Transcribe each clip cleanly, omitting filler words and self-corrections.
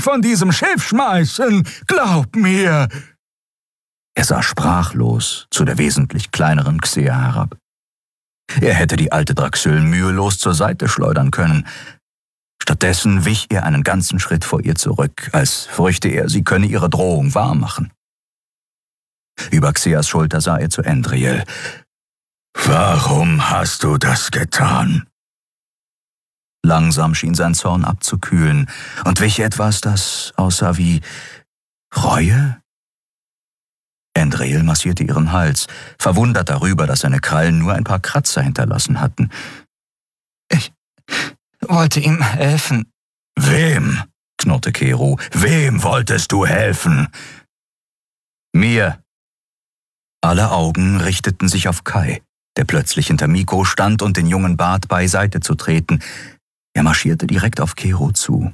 von diesem Schiff schmeißen. Glaub mir!« Er sah sprachlos zu der wesentlich kleineren Xea herab. Er hätte die alte Draxyl mühelos zur Seite schleudern können. Stattdessen wich er einen ganzen Schritt vor ihr zurück, als fürchte er, sie könne ihre Drohung wahrmachen. Über Xeas Schulter sah er zu Endriel. »Warum hast du das getan?« Langsam schien sein Zorn abzukühlen und wich etwas, das aussah wie Reue. Endriel massierte ihren Hals, verwundert darüber, dass seine Krallen nur ein paar Kratzer hinterlassen hatten. »Ich wollte ihm helfen.« »Wem?« knurrte Kero. »Wem wolltest du helfen?« »Mir.« Alle Augen richteten sich auf Kai, der plötzlich hinter Miko stand und den Jungen bat, beiseite zu treten. Er marschierte direkt auf Kero zu.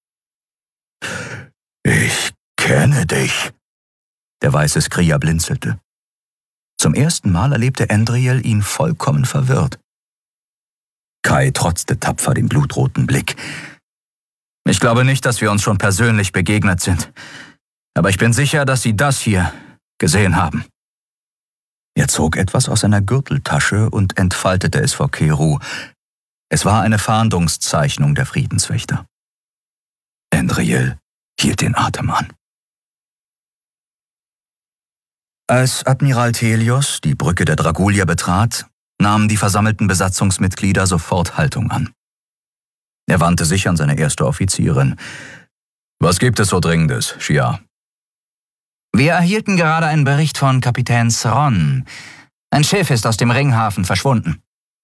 »Ich kenne dich.« Der weiße Skria blinzelte. Zum ersten Mal erlebte Endriel ihn vollkommen verwirrt. Kai trotzte tapfer dem blutroten Blick. »Ich glaube nicht, dass wir uns schon persönlich begegnet sind. Aber ich bin sicher, dass Sie das hier gesehen haben.« Er zog etwas aus seiner Gürteltasche und entfaltete es vor Kero. Es war eine Fahndungszeichnung der Friedenswächter. Endriel hielt den Atem an. Als Admiral Thelios die Brücke der Dragulia betrat, nahmen die versammelten Besatzungsmitglieder sofort Haltung an. Er wandte sich an seine erste Offizierin. »Was gibt es so Dringendes, Shia?« »Wir erhielten gerade einen Bericht von Kapitän Sron. Ein Schiff ist aus dem Ringhafen verschwunden.«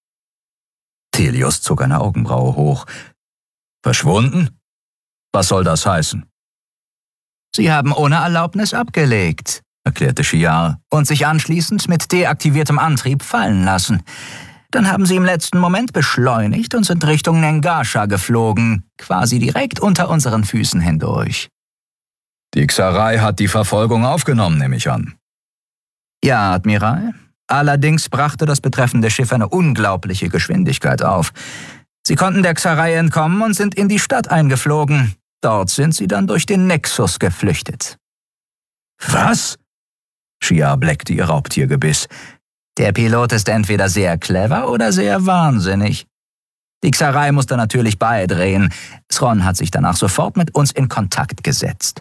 Thelios zog eine Augenbraue hoch. »Verschwunden? Was soll das heißen?« »Sie haben ohne Erlaubnis abgelegt«, erklärte Shiar, »und sich anschließend mit deaktiviertem Antrieb fallen lassen. Dann haben sie im letzten Moment beschleunigt und sind Richtung Nengasha geflogen, quasi direkt unter unseren Füßen hindurch.« »Die Xarei hat die Verfolgung aufgenommen, nehme ich an.« »Ja, Admiral. Allerdings brachte das betreffende Schiff eine unglaubliche Geschwindigkeit auf. Sie konnten der Xarei entkommen und sind in die Stadt eingeflogen. Dort sind sie dann durch den Nexus geflüchtet.« »Was?« Shia bleckte ihr Raubtiergebiss. »Der Pilot ist entweder sehr clever oder sehr wahnsinnig. Die Xarei musste natürlich beidrehen. Sron hat sich danach sofort mit uns in Kontakt gesetzt.«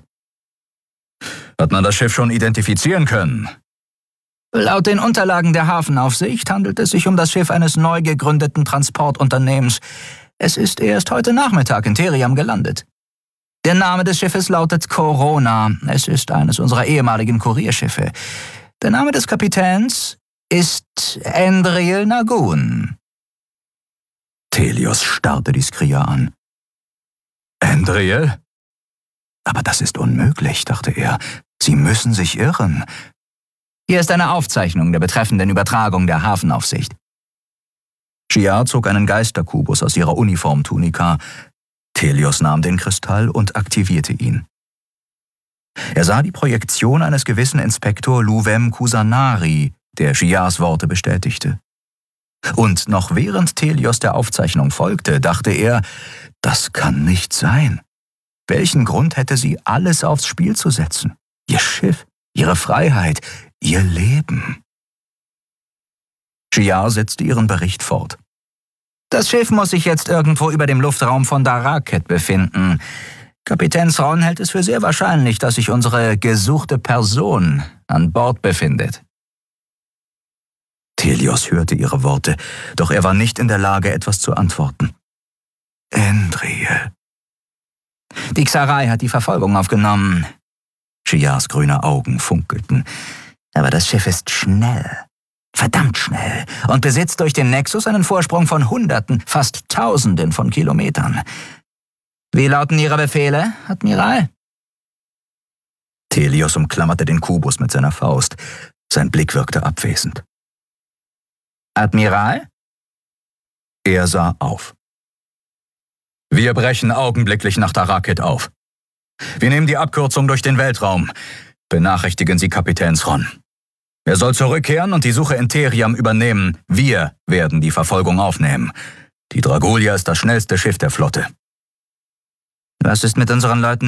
»Hat man das Schiff schon identifizieren können?« »Laut den Unterlagen der Hafenaufsicht handelt es sich um das Schiff eines neu gegründeten Transportunternehmens. Es ist erst heute Nachmittag in Theriam gelandet. Der Name des Schiffes lautet Corona. Es ist eines unserer ehemaligen Kurierschiffe. Der Name des Kapitäns ist Endriel Nagun.« Thelios starrte die Skria an. »Endriel? Aber das ist unmöglich«, dachte er. »Sie müssen sich irren.« »Hier ist eine Aufzeichnung der betreffenden Übertragung der Hafenaufsicht.« Shia zog einen Geisterkubus aus ihrer Uniformtunika. Thelios nahm den Kristall und aktivierte ihn. Er sah die Projektion eines gewissen Inspektor Luvem Kusanari, der Shias Worte bestätigte. Und noch während Thelios der Aufzeichnung folgte, dachte er, das kann nicht sein. Welchen Grund hätte sie, alles aufs Spiel zu setzen? Ihr Schiff, ihre Freiheit, ihr Leben. Shia setzte ihren Bericht fort. »Das Schiff muss sich jetzt irgendwo über dem Luftraum von Daraket befinden. Kapitän Sron hält es für sehr wahrscheinlich, dass sich unsere gesuchte Person an Bord befindet.« Thelios hörte ihre Worte, doch er war nicht in der Lage, etwas zu antworten. »Endriel.« »Die Xarei hat die Verfolgung aufgenommen.« Shias grüne Augen funkelten. »Aber das Schiff ist schnell. Verdammt schnell. Und besitzt durch den Nexus einen Vorsprung von Hunderten, fast Tausenden von Kilometern. Wie lauten Ihre Befehle, Admiral?« Thelios umklammerte den Kubus mit seiner Faust. Sein Blick wirkte abwesend. »Admiral?« Er sah auf. »Wir brechen augenblicklich nach Daraket auf. Wir nehmen die Abkürzung durch den Weltraum. Benachrichtigen Sie Kapitän Sron. Er soll zurückkehren und die Suche in Theriam übernehmen. Wir werden die Verfolgung aufnehmen. Die Dragulia ist das schnellste Schiff der Flotte.« »Was ist mit unseren Leuten